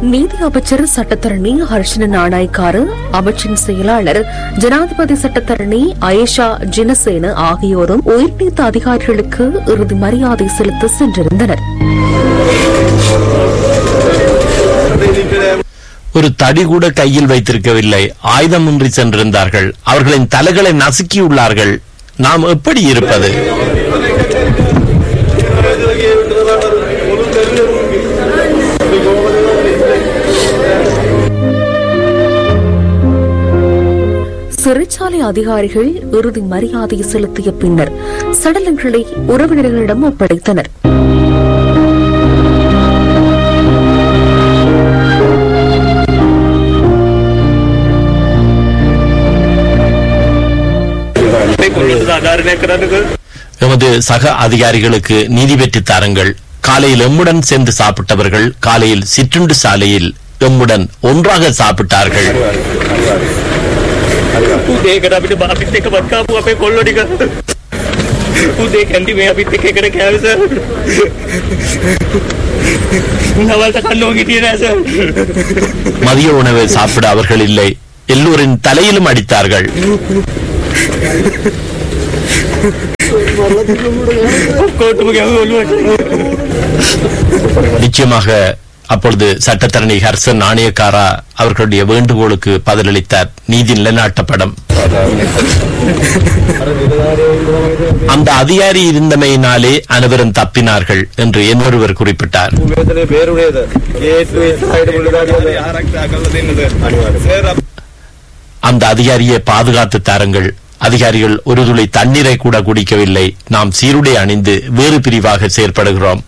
நீதி அமைச்சர் சட்டத்தரணி ஹர்ஷன நாணயக்கார, அமைச்சின் செயலாளர், ஜனாதிபதி சட்டத்தரணி அயேஷா ஜினசேன ஆகியோரும் உயிர்நீத்த அதிகாரிகளுக்கு இறுதி மரியாதை செலுத்த சென்றிருந்தனர். ஒரு தடி கூட கையில் வைத்திருக்கவில்லை, ஆயுதமின்றி சென்றிருந்தார்கள். அவர்களின் தலைகளை நசுக்கியுள்ளார்கள். நாம் எப்படி இருப்பது? சிறைச்சாலை அதிகாரிகள் இறுதி மரியாதை செலுத்திய பின்னர் சடலங்களை உறவினர்களிடம் ஒப்படைத்தனர். எமது சக அதிகாரிகளுக்கு நீதி பெற்று தாருங்கள். காலையில் எம்முடன் சேர்ந்து சாப்பிட்டவர்கள் காலையில் சிற்றுண்டு சாலையில் எம்முடன் ஒன்றாக சாப்பிட்டார்கள். மதிய உணவை சாப்பிட அவர்கள் இல்லை. எல்லோரின் தலையிலும் அடித்தார்கள். நிச்சயமாக அப்பொழுது சட்டத்தரணி ஹர்ஷன் நாணயக்காரா அவர்களுடைய வேண்டுகோளுக்கு பதிலளித்தார். நீதி நிலைநாட்டப்படும். அந்த அதிகாரி இருந்தமையினாலே அனைவரும் தப்பினார்கள் என்று இன்னொருவர் குறிப்பிட்டார். அந்த அதிகாரியை பாதுகாத்து தாருங்கள். அதிகாரிகள் ஒரு துளி தண்ணீரை கூட குடிக்கவில்லை. நாம் சீருடை அணிந்து வேறு பிரிவாக செயற்படுகிறோம்.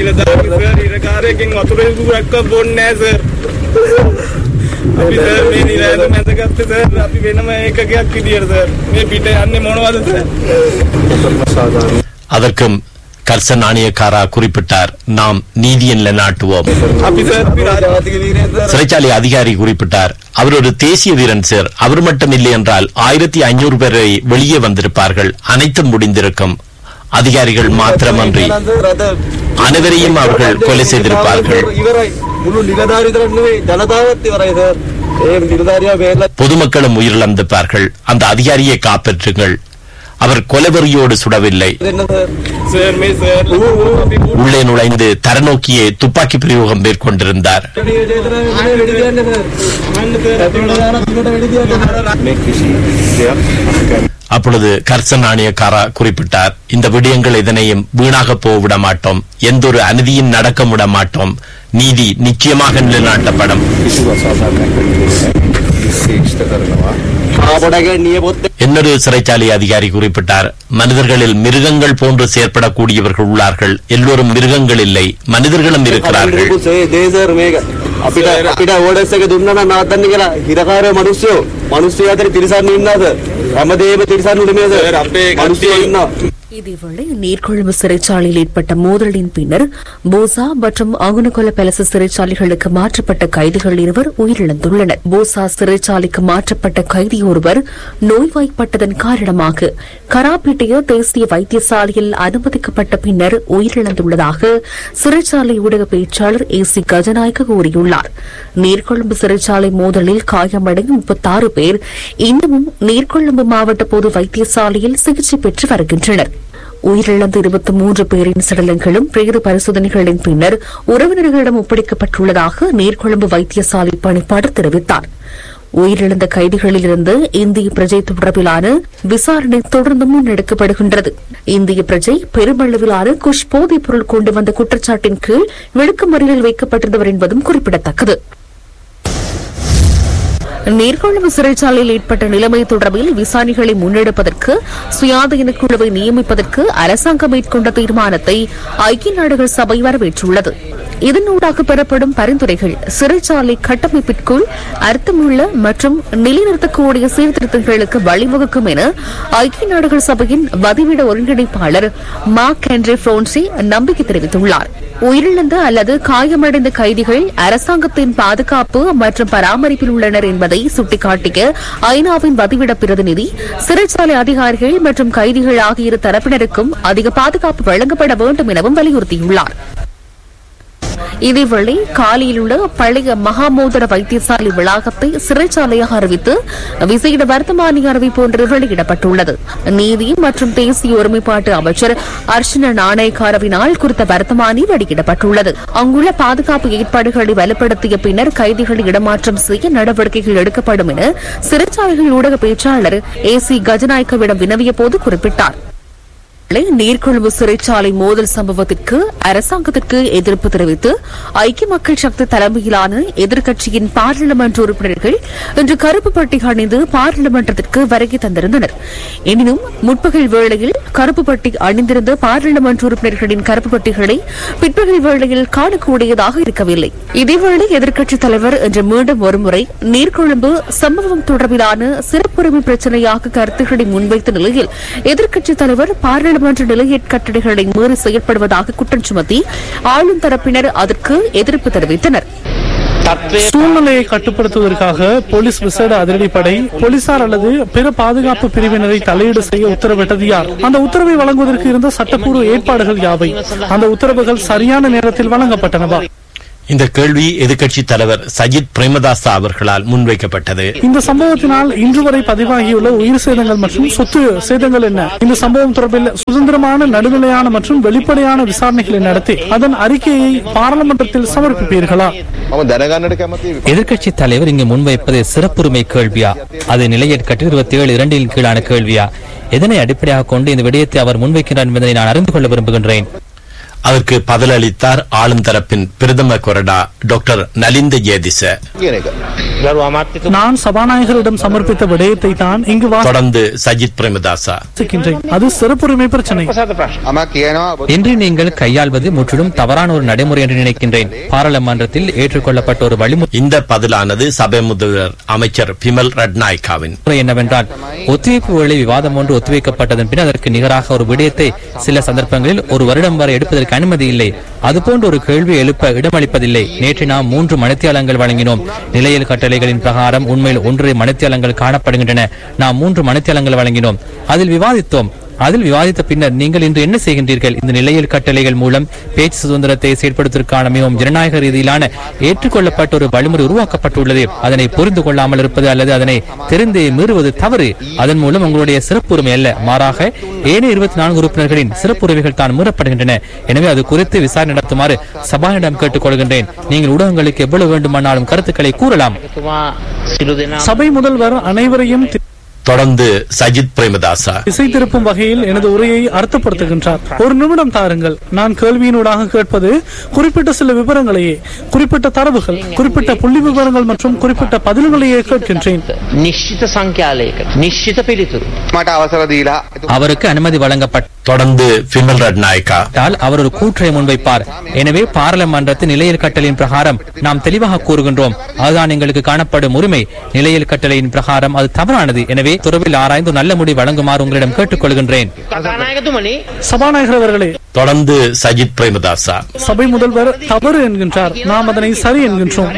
அதற்கும் கர்சன் நாணயக்காரா குறிப்பிட்டார், நாம் நீதியை நிலைநாட்டுவோம். சிறைச்சாலை அதிகாரி குறிப்பிட்டார், அவர் ஒரு தேசிய வீரன் சார். அவர் மட்டும் இல்லை என்றால் 1500 பேரை வெளியே வந்திருப்பார்கள். அனைத்தும் முடிந்திருக்கும். அதிகாரிகள் மாத்திரமன்றி அனைவரையும் அவர்கள் கொலை செய்திருப்பார்கள். பொதுமக்களும் உயிரிழந்திருப்பார்கள். அந்த அதிகாரியை காப்பாற்றுங்கள். அவர் கொலைவெறியோடு சுடவில்லை. உள்ளே நுழைந்து தரநோக்கியே துப்பாக்கி பிரயோகம் மேற்கொண்டிருந்தார். அப்பொழுது கர்சன் நாணயக்காரா குறிப்பிட்டார், இந்த விடயங்கள் இதனையும் வீணாக போவிட மாட்டோம். எந்த ஒரு அநீதியும் நடக்க விட மாட்டோம். நீதி நிச்சயமாக நிலைநாட்டப்படும். இன்னொரு சிறைச்சாலை அதிகாரி குறிப்பிட்டார், மனிதர்களில் மிருகங்கள் போன்று செயற்படக்கூடியவர்கள் உள்ளார்கள். எல்லோரும் மிருகங்கள் இல்லை, மனிதர்களும் இருக்கிறார்கள். இதேவேளை நீர்கொழும்பு சிறைச்சாலையில் ஏற்பட்ட மோதலின் பின்னர் போசா மற்றும் அங்குனகொல பெலச சிறைச்சாலைகளுக்கு மாற்றப்பட்ட கைதிகள் இருவர் உயிரிழந்துள்ளனர். போசா சிறைச்சாலைக்கு மாற்றப்பட்ட கைதி ஒருவர் நோய்வாய்ப்பட்டதன் காரணமாக கராபிட்டிய தேசிய வைத்தியசாலையில் அனுமதிக்கப்பட்ட பின்னர் உயிரிழந்துள்ளதாக சிறைச்சாலை ஊடக பேச்சாளர் ஏசி கஜநாயக்க கூறியுள்ளார். நீர்கொழும்பு சிறைச்சாலை மோதலில் காயமடைந்த 36 பேர் இன்னமும் நீர்கொழும்பு மாவட்ட பொது வைத்தியசாலையில் சிகிச்சை பெற்று வருகின்றனர். உயிரிழந்த 23 பேரின் சடலங்களும் பிரேத பரிசோதனைகளின் பின்னர் உறவினர்களிடம் ஒப்படைக்கப்பட்டுள்ளதாக நீர்கொழும்பு வைத்தியசாலை பணிப்பாளர் தெரிவித்தார். உயிரிழந்த கைதிகளிலிருந்து இந்திய பிரஜை தொடர்பிலான விசாரணை தொடர்ந்து முன்னெடுக்கப்படுகின்றது. இந்திய பிரஜை பெருமளவிலான குஷ் போதைப் பொருள் கொண்டு வந்த குற்றச்சாட்டின் கீழ் விளக்கமறியலில் வைக்கப்பட்டிருந்தவர் என்பதும் குறிப்பிடத்தக்கது. நீர்கொழும்பு சிறைச்சாலையில் ஏற்பட்ட நிலைமை தொடர்பில் விசாரணைகளை முன்னெடுப்பதற்கு சுயாதீன குழுவை நியமிப்பதற்கு அரசாங்கம் மேற்கொண்ட தீர்மானத்தை ஐக்கிய நாடுகள் சபை வரவேற்றுள்ளது. இதனூடாக பெறப்படும் பரிந்துரைகள் சிறைச்சாலை கட்டமைப்பிற்குள் அர்த்தமுள்ள மற்றும் நிலைநிறுத்தக்கூடிய சீர்திருத்தங்களுக்கு வழிவகுக்கும் என ஐக்கிய நாடுகள் சபையின் வதிவிட ஒருங்கிணைப்பாளர் மார்க் ஆண்ட்ரே பிரான்சி நம்பிக்கை தெரிவித்துள்ளார். உயிரிழந்த அல்லது காயமடைந்த கைதிகள் அரசாங்கத்தின் பாதுகாப்பு மற்றும் பராமரிப்பில் உள்ளனர் என்பதை சுட்டிக்காட்டிய ஐநாவின் வதிவிட பிரதிநிதி, சிறைச்சாலை அதிகாரிகள் மற்றும் கைதிகள் ஆகிய இரு தரப்பினருக்கும் அதிக பாதுகாப்பு வழங்கப்பட வேண்டும் எனவும் வலியுறுத்தியுள்ளார். இதேவேளை காலியில் உள்ள பழைய மகாமோதர வைத்தியசாலை வளாகத்தை சிறைச்சாலையாக அறிவித்து விசேட வர்த்தமானி அறிவிப்பு ஒன்று வெளியிடப்பட்டுள்ளது. நீதி மற்றும் தேசிய ஒருமைப்பாட்டு அமைச்சர் அர்ச்சனா நாணயக்காரவினால் குறித்த வர்த்தமானி வெளியிடப்பட்டுள்ளது. அங்குள்ள பாதுகாப்பு ஏற்பாடுகளை வலுப்படுத்திய பின்னர் கைதிகளை இடமாற்றம் செய்ய நடவடிக்கைகள் எடுக்கப்படும் என சிறைச்சாலைகள் ஊடக பேச்சாளர் AC கஜநாயக்கவிடம் வினவிய போது குறிப்பிட்டார். நீர்கொழும்பு சிறைச்சாலை மோதல் சம்பவத்திற்கு அரசாங்கத்திற்கு எதிர்ப்பு தெரிவித்து ஐக்கிய மக்கள் சக்தி தலைமையிலான எதிர்க்கட்சியின் பாராளுமன்ற உறுப்பினர்கள் இன்று கருப்பு பட்டி அணிந்து பாராளுமன்றத்திற்கு வருகை தந்திருந்தனர். எனினும் முற்பகல் வேளையில் கருப்பு பட்டி அணிந்திருந்த பாராளுமன்ற உறுப்பினர்களின் கருப்பு பட்டிகளை பிற்பகல் வேளையில் காணக்கூடியதாக இருக்கவில்லை. இதேவேளை எதிர்க்கட்சித் தலைவர் இன்று மீண்டும் ஒருமுறை நீர்கொழும்பு சம்பவம் தொடர்பிலான சிறப்புரிமை பிரச்சினையாக கருத்துக்களை முன்வைத்த நிலையில் எதிர்க்கட்சித் தலைவர் பாராளுமன்ற நிலையற் கட்டளைகளை மீறி செயல்படுவதாக குற்றம் சுமத்தி ஆளும் தரப்பினர் அதற்கு எதிர்ப்பு தெரிவித்தனர். சூழ்நிலையை கட்டுப்படுத்துவதற்காக போலீஸ் விசேட அதிரடிப்படை போலீசார் அல்லது பிற பாதுகாப்பு பிரிவினரை தலையீடு செய்ய உத்தரவிட்டது யார்? அந்த உத்தரவை வழங்குவதற்கு இருந்த சட்டப்பூர்வ ஏற்பாடுகள் யாவை? அந்த உத்தரவுகள் சரியான நேரத்தில் வழங்கப்பட்டனவா? இந்த கேள்வி எதிர்க்கட்சி தலைவர் சஜித் பிரேமதாசா அவர்களால் முன்வைக்கப்பட்டது. இந்த சம்பவத்தினால் இன்று வரை பதிவாகியுள்ள உயிர் சேதங்கள் மற்றும் சொத்து சேதங்கள் என்ன? இந்த சம்பவம் தொடர்பில் சுதந்திரமான நடுநிலையான மற்றும் வெளிப்படையான விசாரணைகளை நடத்தி அதன் அறிக்கையை பாராளுமன்றத்தில் சமர்ப்பிப்பீர்களா? எதிர்க்கட்சி தலைவர் இங்கு முன்வைப்பது சிறப்புரிமை கேள்வியா? அது நிலையற்கட்டு 27(2) கீழான கேள்வியா? எதனை அடிப்படையாக கொண்டு இந்த விடயத்தை அவர் முன்வைக்கிறார் என்பதை நான் அறிந்து கொள்ள விரும்புகின்றேன். அதற்கு பதிலளித்தார் ஆளும் தரப்பின் பிரதம கொறடா டாக்டர் நலிந்த ஜேதிச. நான் சபாநாயகரிடம் சமர்ப்பித்த விடயத்தை தான் இங்கு தொடர்ந்து சஜித் பிரேமதாசா அது சிறப்புரிமை பிரச்சனை. இன்று நீங்கள் கையாள்வது முற்றிலும் தவறான ஒரு நடைமுறை என்று நினைக்கின்றேன். பாராளுமன்றத்தில் ஏற்றுக்கொள்ளப்பட்ட ஒரு வழிமுறை. இந்த பதிலானது சபை முதல்வர் அமைச்சர் பிமல் ரட்நாயக்காவின் என்னவென்றால், ஒத்திவைப்பு வேளை விவாதம் ஒன்று ஒத்திவைக்கப்பட்டதன் பின் அதற்கு நிகராக ஒரு விடயத்தை சில சந்தர்ப்பங்களில் ஒரு வருடம் வரை எடுப்பதற்கு அனுமதி இல்லை. அதுபோன்ற ஒரு கேள்வி எழுப்ப இடமளிப்பதில்லை. நேற்று நாம் 3 மணித்தியாலங்கள் வழங்கினோம். நிலையில் கட்டளைகளின் பிரகாரம் உண்மையில் 1.5 மணித்தியாலங்கள் காணப்படுகின்றன. நாம் 3 மணித்தியாலங்கள் வழங்கினோம். அதில் விவாதித்த பின்னர் நீங்கள் இன்று என்ன செய்கின்றீர்கள்? இந்த நிலையில் கட்டளைகள் மூலம் பேச்சு சுதந்திரத்தை செயற்படுவதற்கான மிகவும் ஜனநாயக ரீதியிலான ஏற்றுக்கொள்ளப்பட்ட ஒரு வழிமுறை உருவாக்கப்பட்டுள்ளது. அதனை புரிந்து கொள்ளாமல் இருப்பது அல்லது அதனை தெரிந்தே மீறுவது தவறு. அதன் மூலம் உங்களுடைய சிறப்புரிமை அல்ல, மாறாக ஏனைய 24 உறுப்பினர்களின் சிறப்புரிமைகள் தான் மீறப்படுகின்றன. எனவே அது குறித்து விசாரணை நடத்துமாறு சபாவிடம் கேட்டுக் கொள்கின்றேன். நீங்கள் ஊடகங்களுக்கு எவ்வளவு வேண்டுமானாலும் கருத்துக்களை கூறலாம். சபை முதல்வர் அனைவரையும் தொடர்ந்து சஜித் பிரேமதாசா திசை திருப்பும் வகையில் எனது உரையை அர்த்தப்படுத்துகின்றார். ஒரு நிமிடம் தாருங்கள். நான் கேள்வியினூடாக கேட்பது குறிப்பிட்ட சில விவரங்களையே, குறிப்பிட்ட தரவுகள், குறிப்பிட்ட புள்ளி விவரங்கள் மற்றும் குறிப்பிட்ட பதில்களையே கேட்கின்றேன். அவருக்கு அனுமதி வழங்கப்பட்ட தொடர்ந்து பிமல் ரட்நாயக்கா அவர் ஒரு கூற்றை முன்வைப்பார். எனவே பாராளுமன்றத்தின் நிலையில் கட்டளையின் பிரகாரம் நாம் தெளிவாக கூறுகின்றோம், அதுதான் எங்களுக்கு காணப்படும் உரிமை. நிலையில் கட்டளையின் பிரகாரம் அது தவறானது. எனவே துறவில் ஆராய்ந்து நல்ல முடிவு வழங்குமாறு உங்களிடம் கேட்டுக் கொள்கின்றேன். சபாநாயகர் அவர்களே, தொடர்ந்து சஜித் பிரேமதாசா சபை முதல்வர் தவறு என்கின்றார், நாம் அதனை சரி என்கின்றோம்.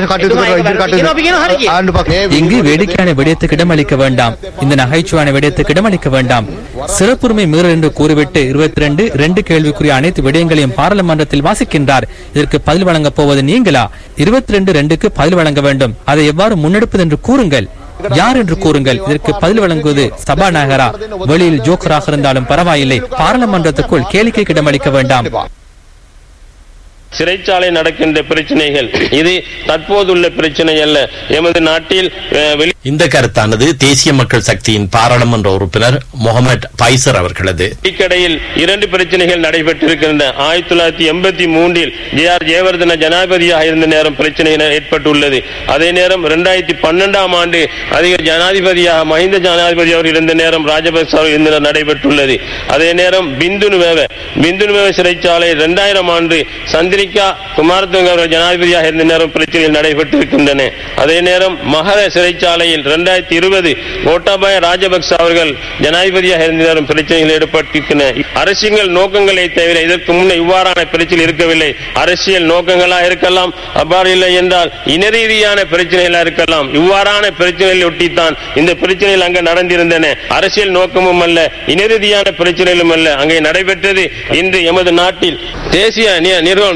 இங்கு வேடிக்கையான விடயத்துக்கு இடமளிக்க வேண்டாம், இந்த நகைச்சுவான விடயத்துக்கு இடமளிக்க வேண்டாம். சிறப்புரிமை மீறல் என்று கூறிவிட்டு 22(2) கேள்விக்குரிய அனைத்து விடயங்களையும் பாராளுமன்றத்தில் வாசிக்கின்றார். இதற்கு பதில் வழங்கப் போவது நீங்களா? 22(2)க்கு பதில் வழங்க வேண்டும். அதை எவ்வாறு முன்னெடுப்பது என்று கூறுங்கள். யார் என்று கூறுங்கள். இதற்கு பதில் வழங்குவது சபாநாயகரா? வெளியில் ஜோக்கராக இருந்தாலும் பரவாயில்லை, பாராளுமன்றத்துக்குள் கேளிக்கைக்கு இடமளிக்க வேண்டாம். சிறைச்சாலை நடக்கின்ற பிரச்சனைகள் இது தற்போதுள்ள பிரச்சனை அல்ல. எமது நாட்டில் இந்த கருத்தானது தேசிய மக்கள் சக்தியின் பாராளுமன்ற உறுப்பினர் முகமது பைசர் அவர்களது. இக்கடையில் 2 பிரச்சனைகள் நடைபெற்றிருக்கின்றன. 1983 JR ஜெயவர்தன ஜனாதிபதியாக இருந்த நேரம் பிரச்சனை ஏற்பட்டுள்ளது. அதே நேரம் 2012 ஆண்டு அதிக ஜனாதிபதியாக மஹிந்த ஜனாதிபதி அவர் இருந்த நேரம் ராஜபக்ச இருந்த நடைபெற்றுள்ளது. அதே நேரம் பிந்துனுவேவ சிறைச்சாலை 2000 ஆண்டு சந்திரிகா குமாரதுங்க அவர்கள் ஜனாதிபதியாக இருந்த நேரம் பிரச்சனைகள் நடைபெற்றிருக்கின்றன. அதே நேரம் மகர சிறைச்சாலையில் 2020 கோட்டாபய ராஜபக்ச அவர்கள் ஜனாதிபதியாக இருந்த நேரம் பிரச்சனைகள் ஏற்பட்டிருக்கின்றன. அரசியல் நோக்கங்களை தவிர இதற்கு முன்னே இவ்வாறான பிரச்சனை இருக்கவில்லை. அரசியல் நோக்கங்களா இருக்கலாம், அவ்வாறு இல்லை என்றால் இன ரீதியான பிரச்சனைகளா இருக்கலாம். இவ்வாறான பிரச்சனைகளை ஒட்டித்தான் இந்த பிரச்சனைகள் அங்கு நடந்திருந்தன. அரசியல் நோக்கமும் அல்ல, இன ரீதியான பிரச்சனைகளும் அல்ல அங்கே நடைபெற்றது. இன்று எமது நாட்டில் தேசிய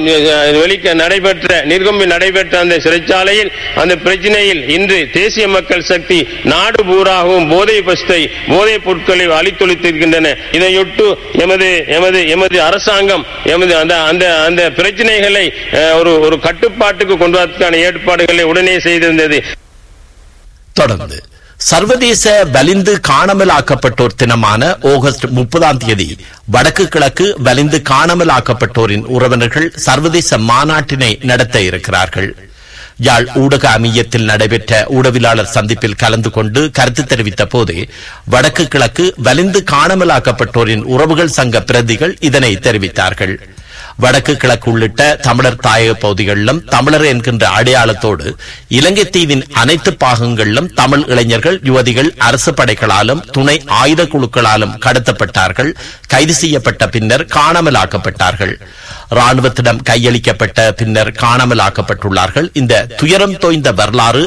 நிர்கம்பில் நடைபெற்ற அந்த சிறைச்சாலையில் அந்த பிரச்சனையில் இன்று தேசிய மக்கள் சக்தி நாடு பூராகவும் போதைப் பொருட்களை அளித்தொழித்திருக்கின்றன. இதையொட்டு எமது அரசாங்கம் அந்த பிரச்சனைகளை ஒரு கட்டுப்பாட்டுக்கு கொண்டு வருவதற்கான ஏற்பாடுகளை உடனே செய்திருந்தது. தொடர்ந்து சர்வதேச வலிந்து காணாமலாக்கப்பட்டோர் தினமான ஆகஸ்ட் 30 வடக்கு கிழக்கு வலிந்து காணாமலாக்கப்பட்டோரின் உறவினர்கள் சர்வதேச மாநாட்டினை நடத்த இருக்கிறார்கள். யாழ் ஊடக அமையத்தில் நடைபெற்ற ஊடகவியலாளர் சந்திப்பில் கலந்து கொண்டு கருத்து தெரிவித்த போது வடக்கு கிழக்கு வலிந்து காணாமலாக்கப்பட்டோரின் உறவுகள் சங்க பிரதிகள் இதனை தெரிவித்தார்கள். வடக்கு கிழக்கு உள்ளிட்ட தமிழர் தாயக பகுதிகளிலும் தமிழர் என்கின்ற அடையாளத்தோடு இலங்கை தீவின் அனைத்து பாகங்களிலும் தமிழ் இளைஞர்கள் யுவதிகள் அரசு படைகளாலும் துணை ஆயுத குழுக்களாலும் கடத்தப்பட்டார்கள், கைது செய்யப்பட்ட பின்னர் காணாமலாக்கப்பட்டார்கள். ராணுவத்திடம் கையளிக்கப்பட்ட பின்னர் காணாமலாக்கப்பட்டுள்ளார்கள். இந்த துயரம் தோய்ந்த வரலாறு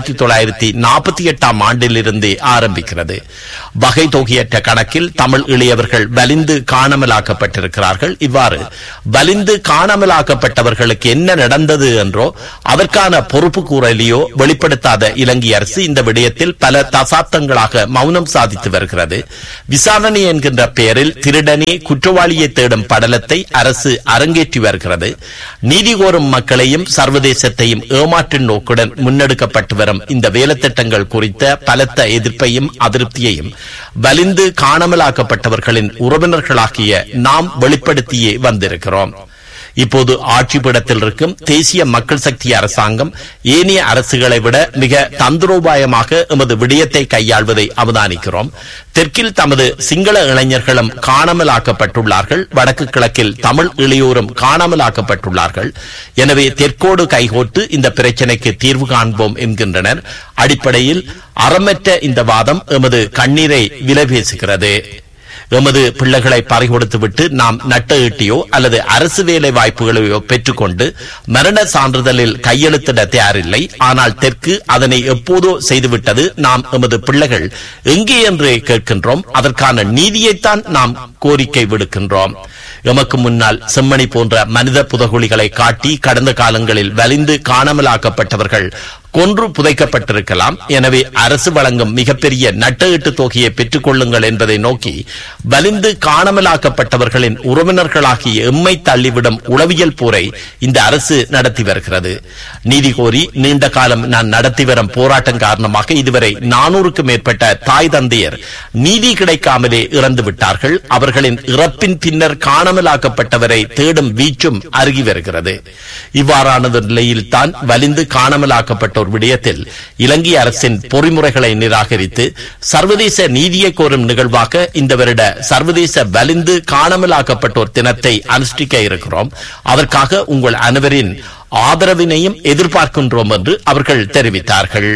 1948 ஆண்டிலிருந்தே ஆரம்பிக்கிறது. வகை தொகையற்ற கணக்கில் தமிழ் இளையவர்கள் வலிந்து காணாமலாக்கப்பட்டிருக்கிறார்கள். இவ்வாறு வலிந்து காணாமலாக்கப்பட்டவர்களுக்கு என்ன நடந்தது என்றோ அதற்கான பொறுப்பு கூறலையோ வெளிப்படுத்தாத இலங்கை அரசு இந்த விடயத்தில் பல தசாப்தங்களாக மௌனம் சாதித்து வருகிறது. விசாரணை என்கின்ற பெயரில் திருடனே குற்றவாளியை தேடும் படலத்தை அரசு அரங்கேற்றி வருகிறது. நீதி கோரும் மக்களையும் சர்வதேசத்தையும் ஏமாற்றும் நோக்குடன் முன்னெடுக்கப்பட்டு வரும் இந்த வேலைத்திட்டங்கள் குறித்த பலத்த எதிர்ப்பையும் அதிருப்தியையும் வலிந்து காணாமலாக்கப்பட்டவர்களின் உறவினர்களாகிய நாம் வெளிப்படுத்தியே வந்திருக்கிறோம். இப்போது ஆட்சி பீடத்தில் இருக்கும் தேசிய மக்கள் சக்தி அரசாங்கம் ஏனைய அரசுகளை விட மிக தந்திரோபாயமாக எமது விடயத்தை கையாள்வதை அவதானிக்கிறோம். தெற்கில் தமது சிங்கள இளைஞர்களும் காணாமலாக்கப்பட்டுள்ளார்கள், வடக்கு கிழக்கில் தமிழ் இளையோரும் காணாமலாக்கப்பட்டுள்ளார்கள். எனவே தெற்கோடு கைகோட்டு இந்த பிரச்சினைக்கு தீர்வு காண்போம் என்கின்றனர். அடிப்படையில் அறமற்ற இந்த வாதம் எமது கண்ணீரை விலை பேசுகிறது. எமது பிள்ளைகளை பறிகொடுத்துவிட்டு நாம் நட்ட ஈட்டியோ அல்லது அரசு வேலை வாய்ப்புகளையோ பெற்றுக்கொண்டு மரண சான்றிதழில் கையெழுத்திட தயாரில்லை. ஆனால் தெற்கு அதனை எப்போதோ செய்துவிட்டது. நாம் எமது பிள்ளைகள் எங்கே என்று கேட்கின்றோம். அதற்கான நீதியைத்தான் நாம் கோரிக்கை விடுக்கின்றோம். எமக்கு முன்னால் செம்மணி போன்ற மனித புதகுலிகளை காட்டி கடந்த காலங்களில் வலிந்து காணாமலாக்கப்பட்டவர்கள் கொன்று புதைக்கப்பட்டிருக்கலாம். எனவே அரசு வழங்கும் மிகப்பெரிய நட்டஈட்டு தொகையை பெற்றுக் கொள்ளுங்கள் என்பதை நோக்கி வலிந்து காணாமலாக்கப்பட்டவர்களின் உறவினர்களாகிய எம்மை தள்ளிவிடும் உளவியல் போரை இந்த அரசு நடத்தி வருகிறது. நீதி கோரி நீண்ட காலம் நான் நடத்தி வரும் போராட்டம் காரணமாக இதுவரை 400க்கும் மேற்பட்ட தாய் தந்தையர் நீதி கிடைக்காமலே இறந்து விட்டார்கள். அவர்களின் இறப்பின் பின்னர் காணாமலாக்கப்பட்டவரை தேடும் வீச்சும் அருகி வருகிறது. இவ்வாறான நிலையில் தான் வலிந்து காணாமலாக்கப்பட்ட ஒரு விடயத்தில் இலங்கை அரசின் பொறிமுறைகளை நிராகரித்து சர்வதேச நீதியை கோரும் நிகழ்வாக இந்த வருட சர்வதேச வலிந்து காணாமலாக்கப்பட்டோர் தினத்தை அனுஷ்டிக்க இருக்கிறோம். அதற்காக உங்கள் அனைவரின் ஆதரவினையும் எதிர்பார்க்கின்றோம் என்று அவர்கள் தெரிவித்தார்கள்.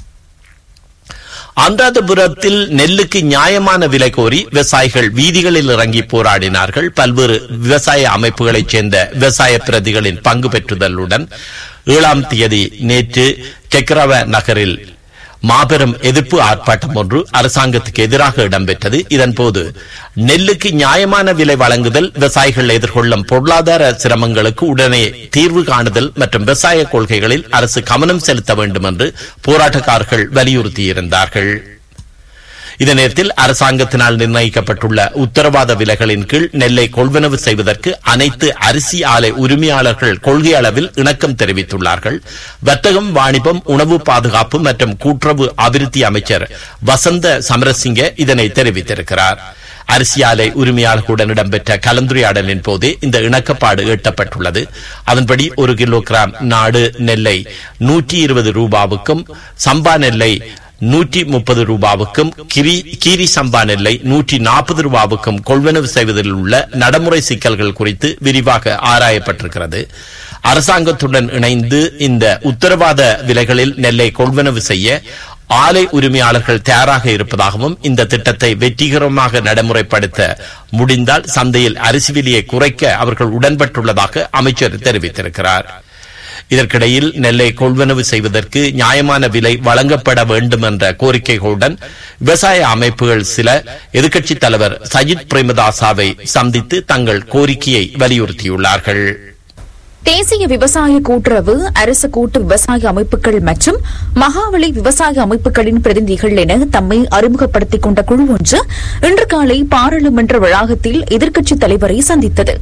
அனுராதபுரத்தில் நெல்லுக்கு நியாயமான விலை கோரி விவசாயிகள் வீதிகளில் இறங்கி போராடினார்கள். பல்வேறு விவசாய அமைப்புகளைச் சேர்ந்த விவசாய பிரதிகளின் பங்கு பெற்றுதலுடன் 7ஆம் தேதி நேற்று கெக்ரவ நகரில் மாபெரும் எதிர்ப்பு ஆர்ப்பாட்டம் ஒன்று அரசாங்கத்துக்கு எதிராக இடம்பெற்றது. இதன்போது நெல்லுக்கு நியாயமான விலை வழங்குதல், விவசாயிகள் எதிர்கொள்ளும் பொருளாதார சிரமங்களுக்கு உடனே தீர்வு காணுதல் மற்றும் விவசாய கொள்கைகளில் அரசு கவனம் செலுத்த வேண்டும் என்று போராட்டக்காரர்கள் வலியுறுத்தியிருந்தார்கள். இதே நேரத்தில் அரசாங்கத்தினால் நிர்ணயிக்கப்பட்டுள்ள உத்தரவாத விலைகளின் கீழ் நெல்லை கொள்வனவு செய்வதற்கு அனைத்து அரிசி ஆலை உரிமையாளர்கள் கொள்கை அளவில் இணக்கம் தெரிவித்துள்ளார்கள். வர்த்தகம், வாணிபம், உணவு பாதுகாப்பு மற்றும் கூட்டுறவு அபிவிருத்தி அமைச்சர் வசந்த சமரசிங்க இதனை தெரிவித்திருக்கிறார். அரிசி ஆலை உரிமையாளர்களுடன் இடம்பெற்ற கலந்துரையாடலின் போதே இந்த இணக்கப்பாடு எட்டப்பட்டுள்ளது. அதன்படி 1 கிலோகிராம் நாடு நெல்லை 120 ரூபாவுக்கும், சம்பா நெல்லை 130 ரூபாவுக்கும், கீரி சம்பா நெல்லை 140 ரூபாவுக்கும் கொள்வனவு செய்வதில் உள்ள நடைமுறை சிக்கல்கள் குறித்து விரிவாக ஆராயப்பட்டிருக்கிறது. அரசாங்கத்துடன் இணைந்து இந்த உத்தரவாத விலைகளில் நெல்லை கொள்வனவு செய்ய ஆலை உரிமையாளர்கள் தயாராக இருப்பதாகவும் இந்த திட்டத்தை வெற்றிகரமாக நடைமுறைப்படுத்த முடிந்தால் சந்தையில் அரிசி விலையை குறைக்க அவர்கள் உடன்பட்டுள்ளதாக அமைச்சர் தெரிவித்திருக்கிறார். இதற்கிடையில் நெல்லை கொள்வனவு செய்வதற்கு நியாயமான விலை வழங்கப்பட வேண்டும் என்ற கோரிக்கைகளுடன் விவசாய அமைப்புகள் சில எதிர்க்கட்சித் தலைவர் சஜித் பிரேமதாசாவை சந்தித்து தங்கள் கோரிக்கையை வலியுறுத்தியுள்ளார்கள். தேசிய விவசாய கூட்டுறவு, அரசு கூட்டு விவசாய அமைப்புகள் மற்றும் மகாவலி விவசாய அமைப்புகளின் பிரதிநிதிகள் என தம்மை அறிமுகப்படுத்திக் கொண்ட குழு ஒன்று இன்று காலை பாராளுமன்ற வளாகத்தில் எதிர்க்கட்சித் தலைவரை சந்தித்தது.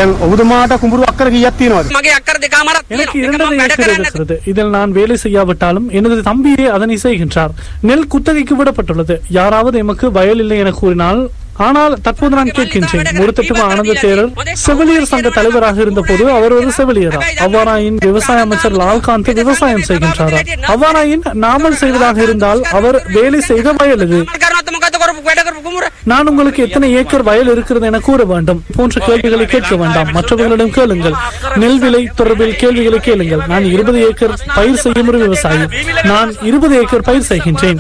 எனக்கு 2.5 ஏக்கர் இருக்கிறது. இதில் நான் வேலை செய்யாவிட்டாலும் எனது தம்பியே அதனை செய்கின்றார். நெல் குத்தகைக்கு விடப்பட்டுள்ளது. யாராவது எமக்கு வயல் இல்லை என கூறினால், ஆனால் தற்போது நான் கேட்கின்றேன், முருத்தட்டுவ ஆனந்த தேரர் செவிலியர் சங்க தலைவராக இருந்த போது அவர் ஒரு செவிலியரா? அவ்வாறாயின் விவசாய அமைச்சர் லால்காந்த் விவசாயம் செய்கின்றாரா? அவ்வாறாயின் நாமல் செய்வதாக இருந்தால் அவர் வேலை செய்த வயல் இது. நான் உங்களுக்கு எத்தனை ஏக்கர் வயல் இருக்கிறது என கூற வேண்டும் போன்ற கேள்விகளை கேட்க வேண்டாம். மற்றவர்களிடம் கேளுங்கள். நெல் விலை தொடர்பில் கேள்விகளை கேளுங்கள். நான் 20 ஏக்கர் பயிர் செய்யும் ஒரு விவசாயி. நான் 20 ஏக்கர் பயிர் செய்கின்றேன்.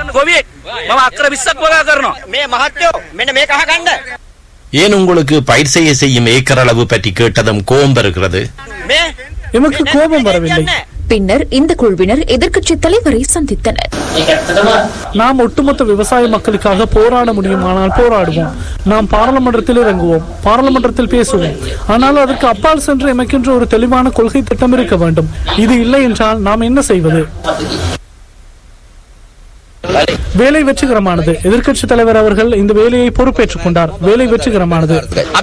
ஏன் உங்களுக்கு பயிர் செய்யும் ஏக்கர் அளவு பற்றி கேட்டதும் கோபம் வருகிறது? எமக்கு கோபம் வரவில்லை. பின்னர் இந்த குழுவினர் எதிர்க்கட்சித் தலைவரை சந்தித்தனர். நாம் ஒட்டுமொத்த விவசாய மக்களுக்காக போராட முடியுமானால் போராடுவோம். நாம் பாராளுமன்றத்தில் இறங்குவோம், பாராளுமன்றத்தில் பேசுவோம். ஆனால் அதற்கு அப்பால் சென்று எமக்கென்று ஒரு தெளிவான கொள்கை திட்டம் இருக்க வேண்டும். இது இல்லை என்றால் நாம் என்ன செய்வது? வேலை வெற்றிகரமானது. எதிர்க்கட்சித் தலைவர் அவர்கள் இந்த வேலையை பொறுப்பேற்றுக் கொண்டார். வேலை வெற்றிகரமானது.